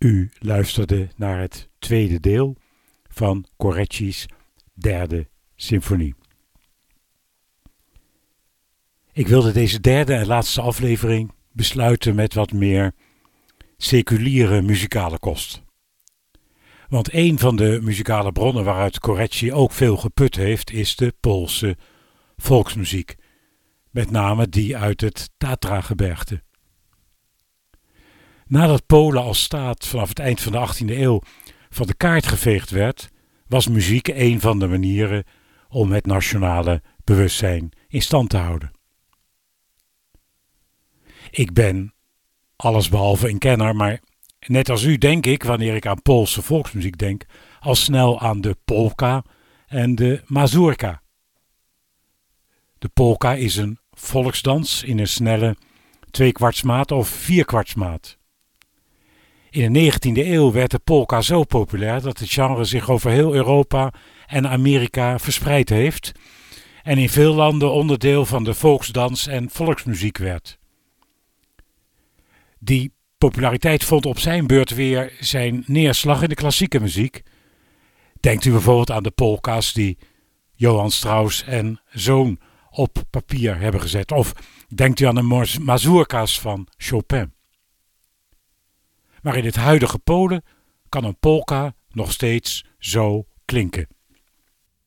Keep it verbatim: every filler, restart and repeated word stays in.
U luisterde naar het tweede deel van Correcci's derde symfonie. Ik wilde deze derde en laatste aflevering besluiten met wat meer seculiere muzikale kost. Want een van de muzikale bronnen waaruit Correcci ook veel geput heeft is de Poolse volksmuziek, met name die uit het Tatra-gebergte. Nadat Polen als staat vanaf het eind van de achttiende eeuw van de kaart geveegd werd, was muziek een van de manieren om het nationale bewustzijn in stand te houden. Ik ben allesbehalve een kenner, maar net als u denk ik, wanneer ik aan Poolse volksmuziek denk, al snel aan de polka en de mazurka. De polka is een volksdans in een snelle tweekwartsmaat of vierkwartsmaat. In de negentiende eeuw werd de polka zo populair dat het genre zich over heel Europa en Amerika verspreid heeft en in veel landen onderdeel van de volksdans en volksmuziek werd. Die populariteit vond op zijn beurt weer zijn neerslag in de klassieke muziek. Denkt u bijvoorbeeld aan de polka's die Johann Strauss en zoon op papier hebben gezet, of denkt u aan de mazurka's van Chopin. Maar in het huidige Polen kan een polka nog steeds zo klinken.